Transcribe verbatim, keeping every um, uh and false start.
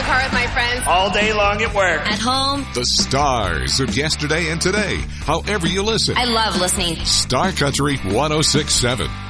car with my friends. All day long at work. At home. The stars of yesterday and today. However you listen. I love listening. Star Country one oh six point seven.